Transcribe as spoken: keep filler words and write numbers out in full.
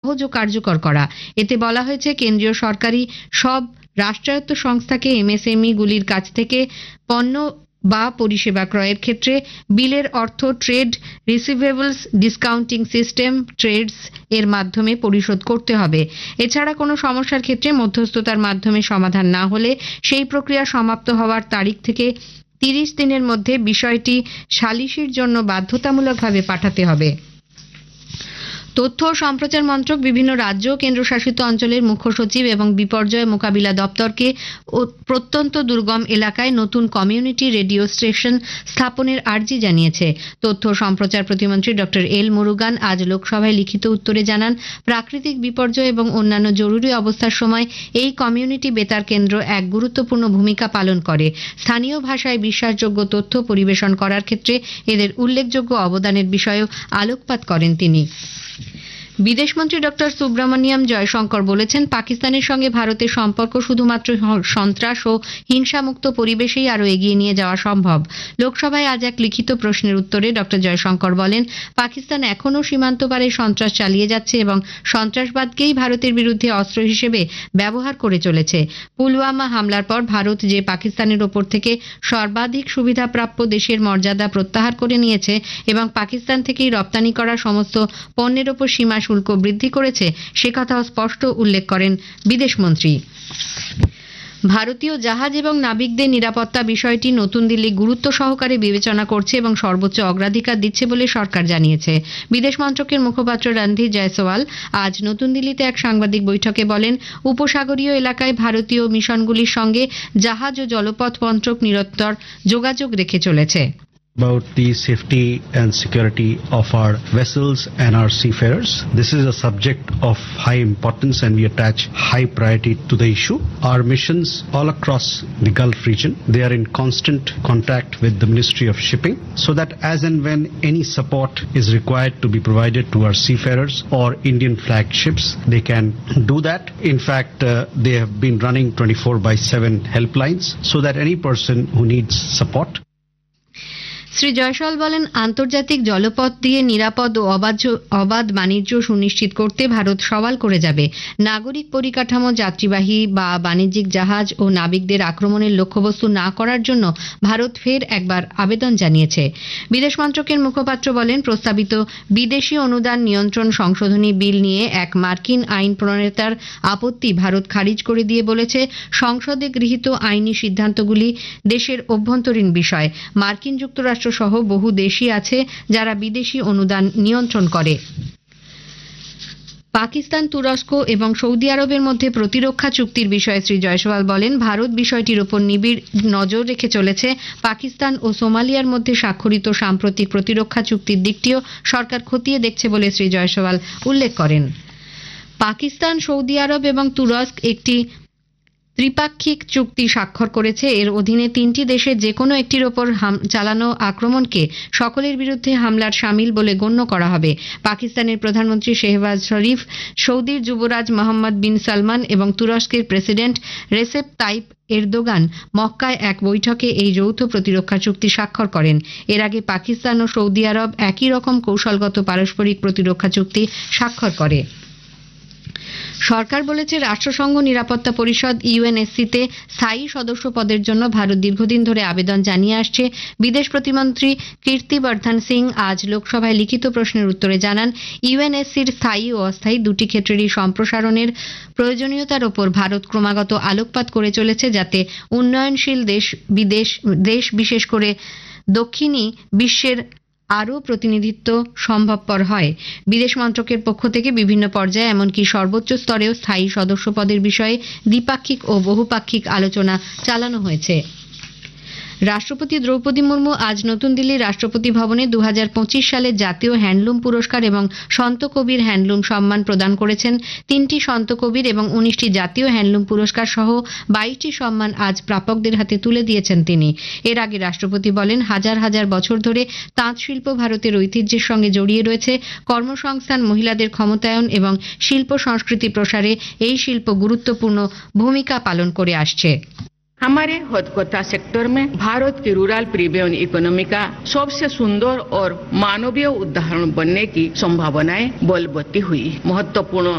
সহজ ও কার্যকর করা। এতে বলা হয়েছে কেন্দ্রীয় সরকারি সব রাষ্ট্রায়ত্ত সংস্থাকে এমএসএমই গুলির কাছ থেকে পণ্য বা পরিষেবা ক্রয়ের ক্ষেত্রে বিলের অর্থ trade receivables discounting system trades এর মাধ্যমে পরিশোধ করতে হবে। এছাড়া কোনো সমস্যার ক্ষেত্রে মধ্যস্থতার মাধ্যমে সমাধান না হলে সেই প্রক্রিয়া সমাপ্ত হওয়ার তারিখ থেকে তিরিশ দিনের মধ্যে বিষয়টি সালিসির জন্য বাধ্যতামূলকভাবে পাঠাতে হবে। তথ্য ও সম্প্রচার মন্ত্রক বিভিন্ন রাজ্য ও কেন্দ্রশাসিত অঞ্চলের মুখ্য সচিব এবং বিপর্যয় মোকাবিলা দপ্তরকে প্রত্যন্ত দুর্গম এলাকায় নতুন কমিউনিটি রেডিও স্টেশন স্থাপনের আর্জি জানিয়েছে। তথ্য ও সম্প্রচার প্রতিমন্ত্রী ডক্টর এল মুরুগান আজ লোকসভায় লিখিত উত্তরে জানান, প্রাকৃতিক বিপর্যয় এবং অন্যান্য জরুরি অবস্থার সময় এই কমিউনিটি বেতার কেন্দ্র এক গুরুত্বপূর্ণ ভূমিকা পালন করে। স্থানীয় ভাষায় বিশ্বাসযোগ্য তথ্য পরিবেশন করার ক্ষেত্রে এদের উল্লেখযোগ্য অবদানের বিষয়েও আলোকপাত করেন তিনি। বিদেশমন্ত্রী ডক্টর সুব্রমণিয়াম জয়শঙ্কর বলেছেন, পাকিস্তানের সঙ্গে ভারতের সম্পর্ক শুধুমাত্র সন্ত্রাস ও হিংসামুক্ত পরিবেশেই আরও এগিয়ে নিয়ে যাওয়া সম্ভব। লোকসভায় আজ এক লিখিত প্রশ্নের উত্তরে ডক্টর জয়শঙ্কর বলেন, পাকিস্তান এখনও সীমান্ত পারে সন্ত্রাস চালিয়ে যাচ্ছে এবং সন্ত্রাসবাদকেই ভারতের বিরুদ্ধে অস্ত্র হিসেবে ব্যবহার করে চলেছে। পুলওয়ামা হামলার পর ভারত যে পাকিস্তানের ওপর থেকে সর্বাধিক সুবিধাপ্রাপ্য দেশের মর্যাদা প্রত্যাহার করে নিয়েছে এবং পাকিস্তান থেকেই রপ্তানি করা সমস্ত পণ্যের ওপর সীমা শুল্ক বৃদ্ধি করেছে, সে কথাও স্পষ্ট উল্লেখ করেন বিদেশমন্ত্রী। ভারতীয় জাহাজ এবং নাবিকদের নিরাপত্তা বিষয়টি নতুন দিল্লি গুরুত্ব সহকারে বিবেচনা করছে এবং সর্বোচ্চ অগ্রাধিকার দিচ্ছে বলে সরকার জানিয়েছে। বিদেশ মন্ত্রকের মুখপাত্র রণধীর জয়সওয়াল আজ নতুন দিল্লিতে এক সাংবাদিক বৈঠকে বলেন, উপসাগরীয় এলাকায় ভারতীয় মিশনগুলির সঙ্গে জাহাজ ও জলপথ মন্ত্রক নিরন্তর যোগাযোগ রেখে চলেছে। About the safety and security of our vessels and our seafarers. This is a subject of high importance and we attach high priority to the issue. Our missions all across the Gulf region, they are in constant contact with the Ministry of Shipping so that as and when any support is required to be provided to our seafarers or Indian flagged ships, they can do that. In fact, uh, they have been running twenty-four by seven helplines so that any person who needs support. Shri Jaiswal বলেন, আন্তর্জাতিক জলপথ দিয়ে নিরাপদ ও অবাধ বাণিজ্য সুনিশ্চিত করতে ভারত সওয়াল করে যাবে। নাগরিক পরিকাঠামো, যাত্রীবাহী বা বাণিজ্যিক জাহাজ ও নাবিকদের আক্রমণের লক্ষ্যবস্তু না করার জন্য ভারত ফের একবার আবেদন জানিয়েছে। বিদেশ মন্ত্রকের মুখপাত্র বলেন, প্রস্তাবিত বিদেশি অনুদান নিয়ন্ত্রণ সংশোধনী বিল নিয়ে এক মার্কিন আইন প্রণেতার আপত্তি ভারত খারিজ করে দিয়ে বলেছে, সংসদে গৃহীত আইনি সিদ্ধান্তগুলি দেশের অভ্যন্তরীণ বিষয়। মার্কিন যুক্তরাষ্ট্র সহ বহু দেশই আছে যারা বিদেশি অনুদান নিয়ন্ত্রণ করে। পাকিস্তান, তুরস্ক এবং সৌদি আরবের মধ্যে প্রতিরক্ষা চুক্তির বিষয়ে শ্রী জয়সওয়াল বলেন, ভারত বিষয়টির উপর নিবিড় নজর রেখে চলেছে। পাকিস্তান ও সোমালিয়ার মধ্যে স্বাক্ষরিত সাম্প্রতিক প্রতিরক্ষা চুক্তির দিকটিও সরকার খতিয়ে দেখছে বলে শ্রী জয়সওয়াল উল্লেখ করেন। পাকিস্তান, সৌদি আরব এবং তুরস্ক একটি ত্রিপাক্ষিক চুক্তি স্বাক্ষর করেছে। এর অধীনে তিনটি দেশের যে কোনো একটির ওপর চালানো আক্রমণকে সকলের বিরুদ্ধে হামলার শামিল বলে গণ্য করা হবে। পাকিস্তানের প্রধানমন্ত্রী শেহবাজ শরীফ, সৌদির যুবরাজ মোহাম্মদ বিন সালমান এবং তুরস্কের প্রেসিডেন্ট রেসেপ তাইপ এরদোগান মক্কায় এক বৈঠকে এই যৌথ প্রতিরক্ষা চুক্তি স্বাক্ষর করেন। এর আগে পাকিস্তান ও সৌদি আরব একই রকম কৌশলগত পারস্পরিক প্রতিরক্ষা চুক্তি স্বাক্ষর করে। সরকার বলেছে, রাষ্ট্রসংঘ নিরাপত্তা পরিষদ ইউএনএসসিতে স্থায়ী সদস্য পদের জন্য ভারত দীর্ঘদিন ধরে আবেদন জানিয়ে আসছে। বিদেশ প্রতিমন্ত্রী কীর্তিবর্ধন সিং আজ লোকসভায় লিখিত প্রশ্নের উত্তরে জানান, ইউএনএসসির স্থায়ী ও অস্থায়ী দুটি ক্ষেত্রেরই সম্প্রসারণের প্রয়োজনীয়তার ওপর ভারত ক্রমাগত আলোকপাত করে চলেছে, যাতে উন্নয়নশীল দেশ বিদেশ দেশ বিশেষ করে দক্ষিণী বিশ্বের আরও প্রতিনিধিত্ব সম্ভবপর হয়। বিদেশ মন্ত্রকের পক্ষ থেকে বিভিন্ন পর্যায়ে এমনকি সর্বোচ্চ স্তরেও স্থায়ী সদস্য পদের বিষয়ে দ্বিপাক্ষিক ও বহুপাক্ষিক আলোচনা চালানো হয়েছে। রাষ্ট্রপতি দ্রৌপদী মুর্মু আজ নতুন দিল্লির রাষ্ট্রপতি ভবনে দু হাজার পঁচিশ সালের জাতীয় হ্যান্ডলুম পুরস্কার এবং সন্ত কবির হ্যান্ডলুম সম্মান প্রদান করেছেন। তিনটি সন্ত কবির এবং উনিশটি জাতীয় হ্যান্ডলুম পুরস্কার সহ বাইশটি সম্মান আজ প্রাপকদের হাতে তুলে দিয়েছেন তিনি। এর আগে রাষ্ট্রপতি বলেন, হাজার হাজার বছর ধরে তাঁত শিল্প ভারতের ঐতিহ্যের সঙ্গে জড়িয়ে রয়েছে। কর্মসংস্থান, মহিলাদের ক্ষমতায়ন এবং শিল্প সংস্কৃতি প্রসারে এই শিল্প গুরুত্বপূর্ণ ভূমিকা পালন করে আসছে। हमारे हथकरघा सेक्टर में भारत की रूरल प्रीमियम इकोनॉमी का सबसे सुंदर और मानवीय उदाहरण बनने की संभावनाएं बलवती हुई। महत्वपूर्ण